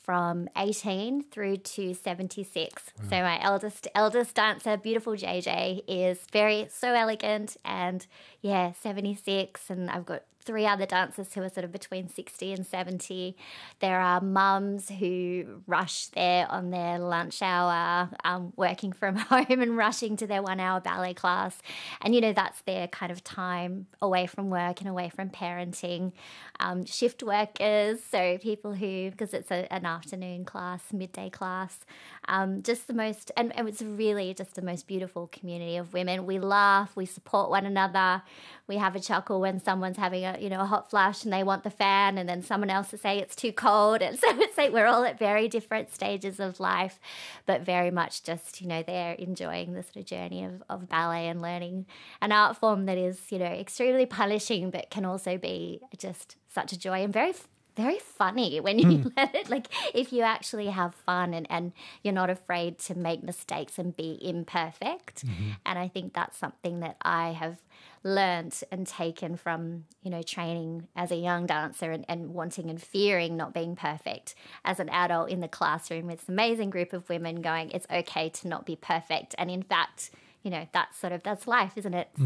from 18 through to 76. So my eldest dancer, beautiful JJ, is so elegant, and 76. And I've got 3 other dancers who are sort of between 60 and 70. There are mums who rush there on their lunch hour, working from home and rushing to their 1-hour ballet class. And, that's their kind of time away from work and away from parenting. Shift workers, so people who, because it's an afternoon class, midday class, just the most, and it's really just the most beautiful community of women. We laugh, we support one another. We have a chuckle when someone's having a hot flush and they want the fan, and then someone else will say it's too cold. And so it's like we're all at very different stages of life, but very much just, they're enjoying the sort of journey of ballet and learning an art form that is, extremely punishing, but can also be just such a joy and very very funny when you let it, like if you actually have fun and you're not afraid to make mistakes and be imperfect. And I think that's something that I have learnt and taken from, training as a young dancer and wanting and fearing not being perfect as an adult in the classroom with this amazing group of women going, it's okay to not be perfect. And in fact, that's life, isn't it?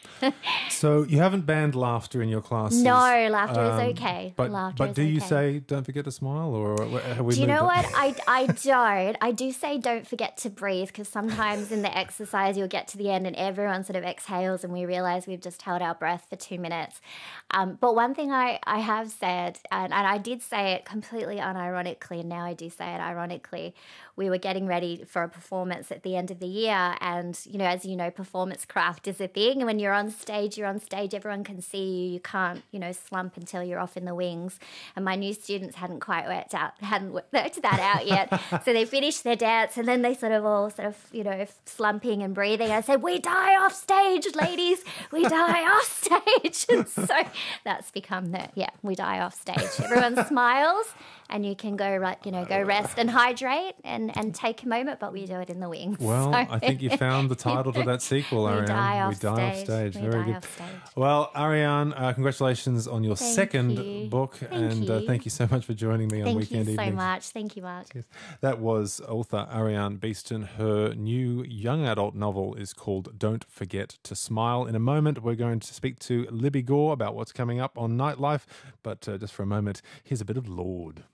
So you haven't banned laughter in your classes? No, laughter is okay. But do you say don't forget to smile, or have we? Do you know what? I don't. I do say don't forget to breathe, because sometimes in the exercise you'll get to the end and everyone sort of exhales and we realise we've just held our breath for 2 minutes. But one thing I have said, and I did say it completely unironically, and now I do say it ironically, we were getting ready for a performance at the end of the year, and, as you know, performance craft is a thing. And when you're on stage, everyone can see you. You can't, slump until you're off in the wings. And my new students hadn't worked that out yet. So they finished their dance and then they all slumping and breathing. I said, we die off stage, ladies. We die off stage. And so that's become we die off stage. Everyone smiles and you can go rest and hydrate and take a moment, but we do it in the wings. Well, I think you found the title to that sequel, Ariane. We die off stage. Very good. Well, Ariane, congratulations on your second book. Thank you so much for joining me on Weekend Evenings. Thank you so much. Thank you, Mark. Yes. That was author Ariane Beeston. Her new young adult novel is called Don't Forget to Smile. In a moment, we're going to speak to Libby Gore about what's coming up on Nightlife. But just for a moment, here's a bit of Lorde.